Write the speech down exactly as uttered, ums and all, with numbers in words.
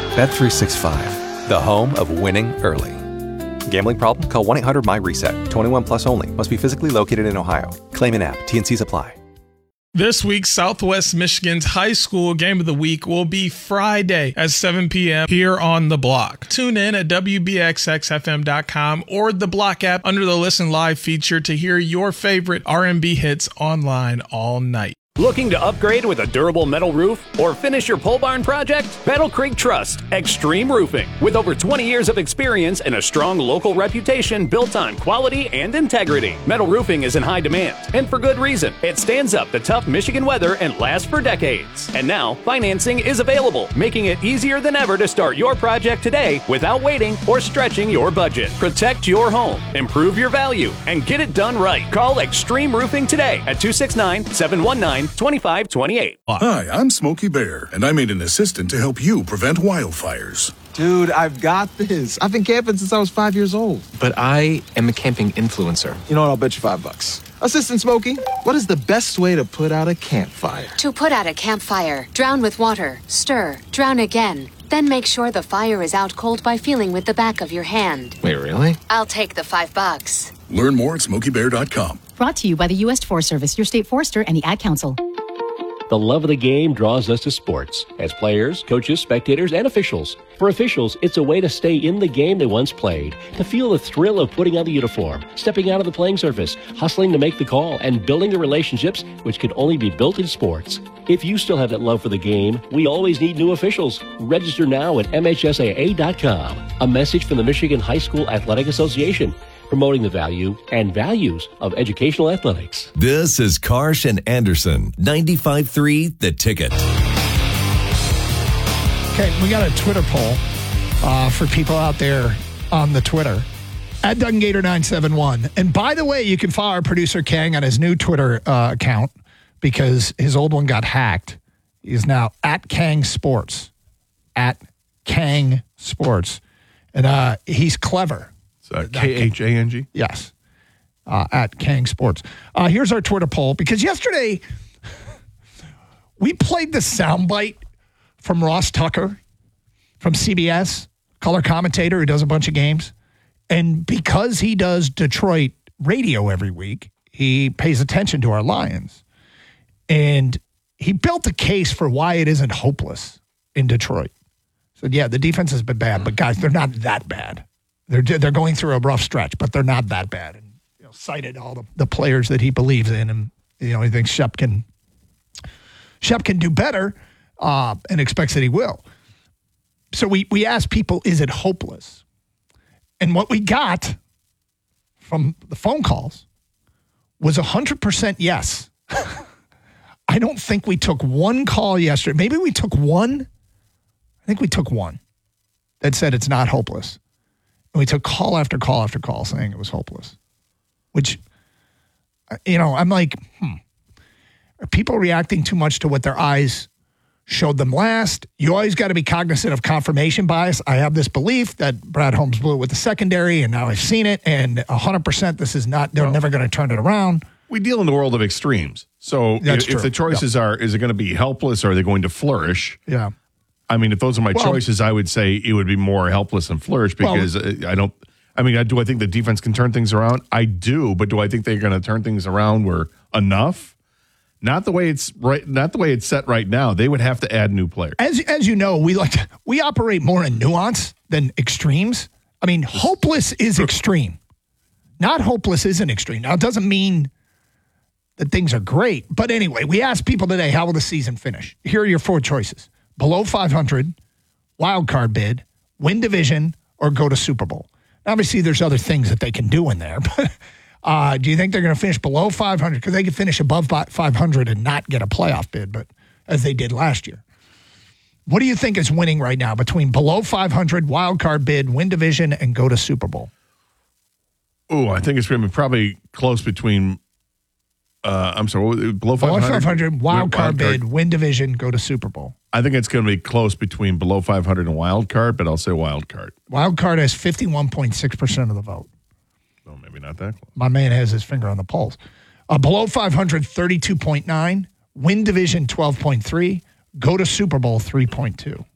Bet three sixty-five, the home of winning early. Gambling problem? Call one eight hundred my reset. twenty-one plus only. Must be physically located in Ohio. Claim an app. T N Cs apply. This week, Southwest Michigan's high school game of the week will be Friday at seven p.m. here on The Block. Tune in at W B X X F M dot com or the Block app under the Listen Live feature to hear your favorite R and B hits online all night. Looking to upgrade with a durable metal roof or finish your pole barn project? Battle Creek Trust Extreme Roofing. With over twenty years of experience and a strong local reputation built on quality and integrity, metal roofing is in high demand, and for good reason. It stands up to tough Michigan weather and lasts for decades. And now, financing is available, making it easier than ever to start your project today without waiting or stretching your budget. Protect your home, improve your value, and get it done right. Call Extreme Roofing today at two six nine, seven one nine, twenty-five twenty-eight. Hi, I'm Smokey Bear, and I made an assistant to help you prevent wildfires. Dude, I've got this. I've been camping since I was five years old. But I am a camping influencer. You know what? I'll bet you five bucks. Assistant Smokey, what is the best way to put out a campfire? To put out a campfire, drown with water, stir, drown again. Then make sure the fire is out cold by feeling with the back of your hand. Wait, really? I'll take the five bucks. Learn more at smokey bear dot com. Brought to you by the U S Forest Service, your state forester, and the Ad Council. The love of the game draws us to sports, as players, coaches, spectators, and officials. For officials, it's a way to stay in the game they once played, to feel the thrill of putting on the uniform, stepping out of the playing surface, hustling to make the call, and building the relationships which can only be built in sports. If you still have that love for the game, we always need new officials. Register now at M H S A A dot com. A message from the Michigan High School Athletic Association, promoting the value and values of educational athletics. This is Karsh and Anderson, ninety-five point three The Ticket. Okay, we got a Twitter poll uh, for people out there on the Twitter, at Doug Gator nine seven one. And by the way, you can follow our producer Kang on his new Twitter uh, account because his old one got hacked. He's now at Kang Sports, at Kang Sports. And uh, he's clever. Uh, K H A N G? Yes, uh, at Kang Sports. Uh, here's our Twitter poll, because yesterday we played the soundbite from Ross Tucker from C B S, color commentator who does a bunch of games. And because he does Detroit radio every week, he pays attention to our Lions. And he built a case for why it isn't hopeless in Detroit. So, yeah, the defense has been bad, but guys, they're not that bad. They're they're going through a rough stretch, but they're not that bad. And you know, cited all the, the players that he believes in, and you know he thinks Shep can Shep can do better, uh, and expects that he will. So we we asked people, is it hopeless? And what we got from the phone calls was a hundred percent yes. I don't think we took one call yesterday. Maybe we took one. I think we took one that said it's not hopeless. And we took call after call after call saying it was hopeless, which, you know, I'm like, hmm, are people reacting too much to what their eyes showed them last? You always got to be cognizant of confirmation bias. I have this belief that Brad Holmes blew it with the secondary, and now I've seen it, and one hundred percent this is not, they're well, never going to turn it around. We deal in the world of extremes. So if, if the choices yeah. are, is it going to be helpless or are they going to flourish? Yeah. I mean, if those are my well, choices, I would say it would be more helpless than flourish because well, I don't, I mean, do I think the defense can turn things around? I do, but do I think they're going to turn things around where enough? Not the way it's right, not the way it's set right now. They would have to add new players. As as you know, we like to, we operate more in nuance than extremes. I mean, hopeless is extreme. Not hopeless isn't extreme. Now, it doesn't mean that things are great. But anyway, we asked people today, how will the season finish? Here are your four choices. Below five hundred, wild card bid, win division, or go to Super Bowl. Obviously, there's other things that they can do in there, but uh, do you think they're going to finish below five hundred? Because they could finish above five hundred and not get a playoff bid, but as they did last year. What do you think is winning right now between below five hundred, wild card bid, win division, and go to Super Bowl? Oh, I think it's going to be probably close between. Uh, I'm sorry, below five hundred? Below five hundred, wild card bid, win division, go to Super Bowl. I think it's going to be close between below five hundred and wild card, but I'll say wild card. Wild card has fifty-one point six percent of the vote. Oh, maybe not that close. My man has his finger on the pulse. Uh, below five hundred, thirty-two point nine. Win division, twelve point three. Go to Super Bowl, three point two.